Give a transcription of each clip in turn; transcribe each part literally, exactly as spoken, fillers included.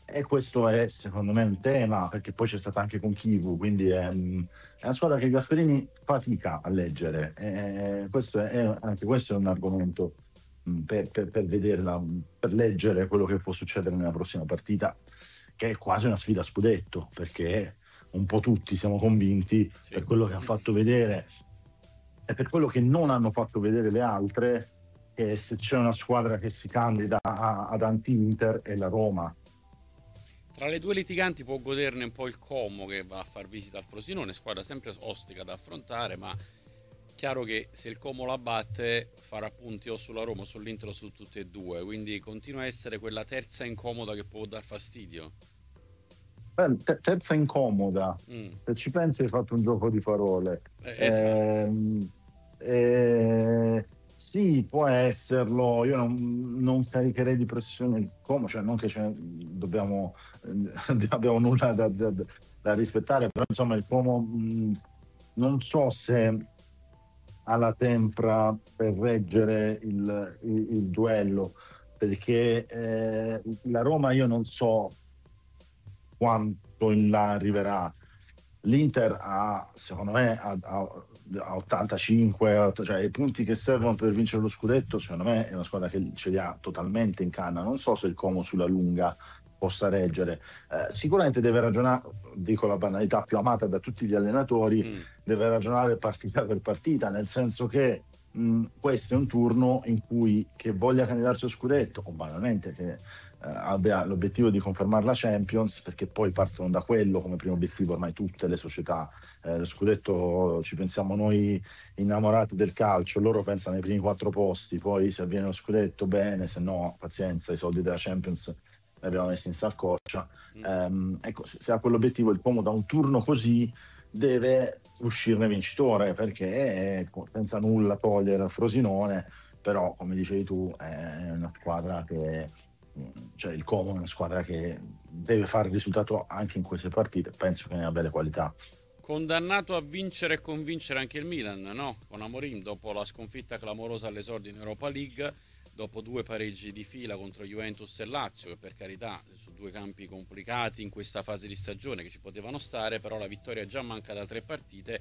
E questo è secondo me un tema, perché poi c'è stata anche con Kivu, quindi è, mm, è una squadra che Gasperini fatica a leggere. E questo è, anche questo è un argomento mm, per, per, per vederla, mm, per leggere quello che può succedere nella prossima partita, che è quasi una sfida a scudetto, perché un po' tutti siamo convinti, Sì. per quello che ha fatto vedere e per quello che non hanno fatto vedere le altre, che se c'è una squadra che si candida a- ad anti-Inter è la Roma. Tra le due litiganti può goderne un po' il Como, che va a far visita al Frosinone, squadra sempre ostica da affrontare, ma chiaro che se il Como la batte farà punti o sulla Roma o sull'Inter o su tutte e due, quindi continua a essere quella terza incomoda che può dar fastidio. Beh, te- terza incomoda, Mm, se ci pensi hai fatto un gioco di parole. eh, esatto. Ehm, eh, sì, può esserlo, io non, non caricherei di pressione il Como, cioè non che ce ne- dobbiamo, eh, abbiamo nulla da, da- da rispettare, però insomma il Como mh, non so se ha la tempra per reggere il, il- il duello, perché eh, la Roma io non so quanto in là arriverà. L'Inter ha, secondo me, ha, ha- ha ottantacinque, cioè i punti che servono per vincere lo scudetto, secondo me è una squadra che ce li ha totalmente in canna. Non so se il Como sulla lunga possa reggere. Eh, sicuramente deve ragionare, dico la banalità più amata da tutti gli allenatori, Mm. deve ragionare partita per partita, nel senso che mh, questo è un turno in cui che voglia candidarsi allo scudetto, o banalmente che eh, abbia l'obiettivo di confermare la Champions, perché poi partono da quello come primo obiettivo ormai tutte le società. Eh, lo scudetto ci pensiamo noi innamorati del calcio, loro pensano ai primi quattro posti, poi se avviene lo scudetto bene, se no pazienza, i soldi della Champions li abbiamo messi in saccoccia. Mm. Ehm, ecco, se, se ha quell'obiettivo il Como da un turno così deve uscirne vincitore, perché eh, senza nulla togliere al Frosinone, però come dicevi tu è una squadra che, cioè il Como è una squadra che deve fare il risultato anche in queste partite, penso che ne abbia le qualità. Condannato a vincere e convincere anche il Milan, no? Con Amorim dopo la sconfitta clamorosa all'esordio in Europa League, dopo due pareggi di fila contro Juventus e Lazio, che per carità su due campi complicati in questa fase di stagione che ci potevano stare, però la vittoria già manca da tre partite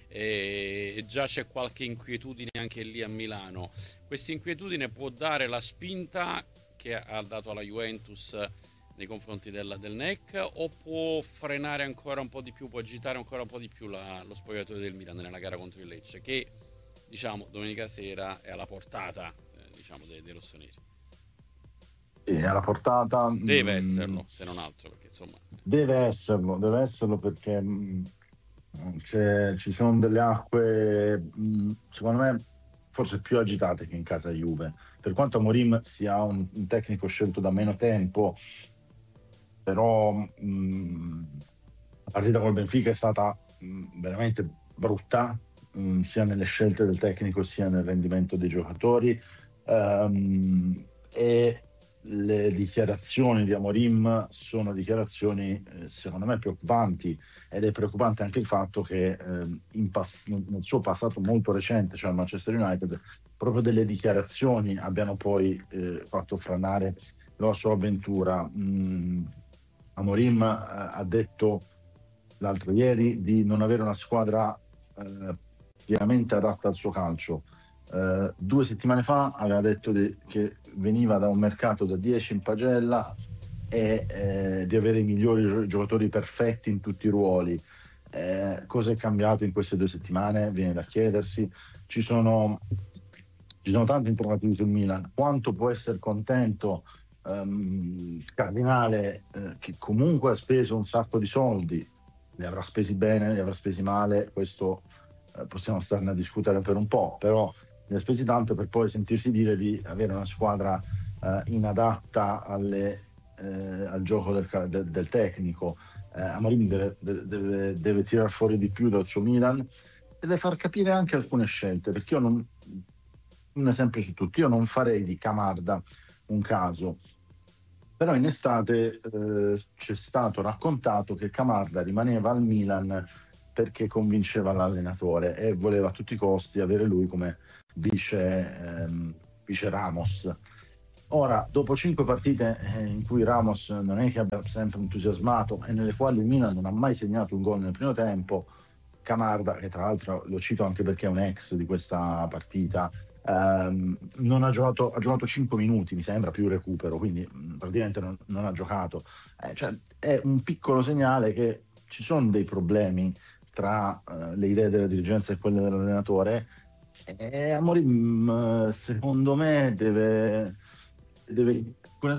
e già c'è qualche inquietudine anche lì a Milano. Questa inquietudine può dare la spinta che ha dato alla Juventus nei confronti del, del N E C, o può frenare ancora un po' di più, può agitare ancora un po' di più la, lo spogliatoio del Milan nella gara contro il Lecce, che diciamo domenica sera è alla portata eh, diciamo dei, dei rossoneri. Sì, alla portata. Deve mh, esserlo, se non altro, perché insomma. deve esserlo, deve esserlo perché mh, c'è- ci sono delle acque, mh, secondo me, forse più agitate che in casa Juve. Per quanto Amorim sia un, un tecnico scelto da meno tempo, però mh, la partita col Benfica è stata mh, veramente brutta, mh, sia nelle scelte del tecnico sia nel rendimento dei giocatori. Ehm, e le dichiarazioni di Amorim sono dichiarazioni eh, secondo me preoccupanti, ed è preoccupante anche il fatto che eh, in pass- nel suo passato molto recente, cioè al Manchester United, proprio delle dichiarazioni abbiano poi eh, fatto franare la sua avventura. Mm, Amorim eh, ha detto l'altro ieri di non avere una squadra eh, pienamente adatta al suo calcio. Eh, due settimane fa aveva detto di- che veniva da un mercato da dieci in pagella e eh, di avere i migliori gio- giocatori perfetti in tutti i ruoli. Eh, cosa è cambiato in queste due settimane? Viene da chiedersi. Ci sono, ci sono tanti informativi sul Milan. Quanto può essere contento ehm, Cardinale, eh, che comunque ha speso un sacco di soldi, li avrà spesi bene, li avrà spesi male, questo eh, possiamo starne a discutere per un po', però li ha spesi tanto per poi sentirsi dire di avere una squadra eh, inadatta alle, eh, al gioco del, del, del tecnico. Eh, Amorim deve, deve, deve tirar fuori di più dal suo Milan, deve far capire anche alcune scelte, perché io non, un esempio su tutti, io non farei di Camarda un caso, però in estate eh, c'è stato raccontato che Camarda rimaneva al Milan perché convinceva l'allenatore e voleva a tutti i costi avere lui come vice, ehm, vice Ramos. Ora, dopo cinque partite eh, in cui Ramos non è che abbia sempre entusiasmato e nelle quali il Milan non ha mai segnato un gol nel primo tempo, Camarda, che tra l'altro lo cito anche perché è un ex di questa partita, ehm, non ha giocato, ha giocato cinque minuti, mi sembra, più recupero, quindi mh, praticamente non, non ha giocato. Eh, cioè, è un piccolo segnale che ci sono dei problemi tra eh, le idee della dirigenza e quelle dell'allenatore. E Amorim, eh, secondo me, deve, deve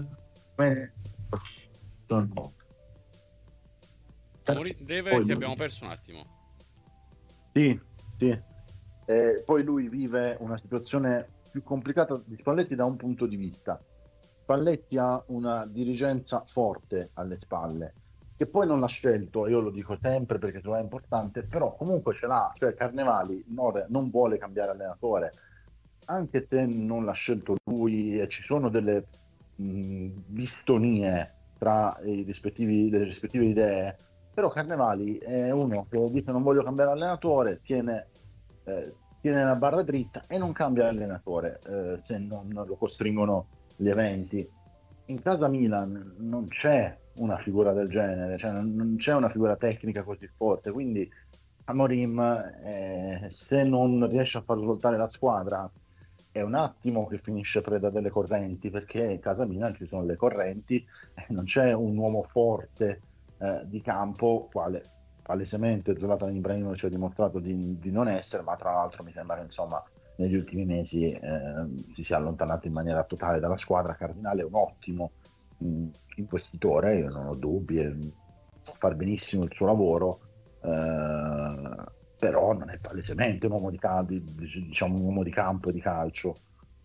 Amori, deve, poi ti lui, abbiamo perso un attimo. sì, sì. Eh, poi lui vive una situazione più complicata di Spalletti da un punto di vista. Spalletti ha una dirigenza forte alle spalle, che poi non l'ha scelto, io lo dico sempre perché secondo me è importante, però comunque ce l'ha, cioè Carnevali non, non vuole cambiare allenatore, anche se non l'ha scelto lui e ci sono delle mh, distonie tra i rispettivi, le rispettive idee, però Carnevali è uno che dice non voglio cambiare allenatore, tiene, eh, tiene la barra dritta e non cambia allenatore eh, se non, non lo costringono gli eventi. In casa Milan non c'è una figura del genere, cioè non, non c'è una figura tecnica così forte, quindi Amorim, eh, se non riesce a far svoltare la squadra, è un attimo che finisce preda delle correnti, perché in casa Milan ci sono le correnti, eh, non c'è un uomo forte eh, di campo, quale palesemente Zlatan Ibrahimovic ci ha dimostrato di, di non essere, ma tra l'altro mi sembra che insomma negli ultimi mesi eh, si sia allontanato in maniera totale dalla squadra. Cardinale è un ottimo mh, investitore, io non ho dubbi, e può fare benissimo il suo lavoro, eh, però non è palesemente un uomo di, ca- di- di- diciamo, un uomo di campo e di calcio.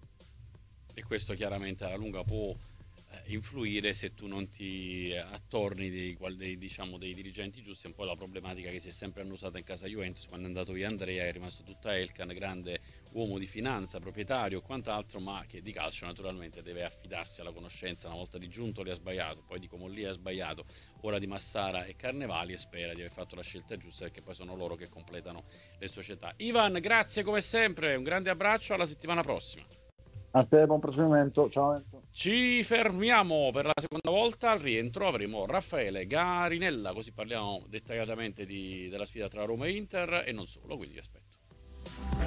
E questo chiaramente alla lunga può eh, influire se tu non ti attorni dei, dei, diciamo, dei dirigenti giusti. È un po' la problematica che si è sempre annusata in casa Juventus. Quando è andato via Andrea è rimasto tutta Elkan, grande uomo di finanza, proprietario e quant'altro, ma che di calcio naturalmente deve affidarsi alla conoscenza. Una volta di Giuntoli ha sbagliato, poi di Comolli ha sbagliato, ora di Massara e Carnevali, e spera di aver fatto la scelta giusta, perché poi sono loro che completano le società. Ivan, grazie come sempre, un grande abbraccio, alla settimana prossima. A te, buon proseguimento, ciao Enzo. Ci fermiamo per la seconda volta. Al rientro avremo Raffaele Garinella, così parliamo dettagliatamente di, della sfida tra Roma e Inter e non solo, quindi vi aspetto.